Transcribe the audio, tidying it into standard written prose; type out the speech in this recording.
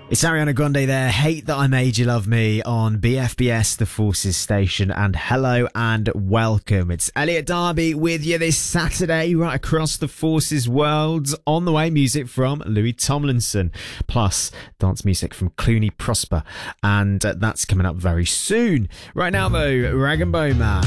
It's Ariana Grande there, Hate That I Made You Love Me on BFBS, the Forces station, and hello and welcome. It's Elliot Darby with you this Saturday, right across the Forces world. On the way, music from Louis Tomlinson, plus dance music from Clooney Prosper, and that's coming up very soon. Right now though, Rag & Bone Man.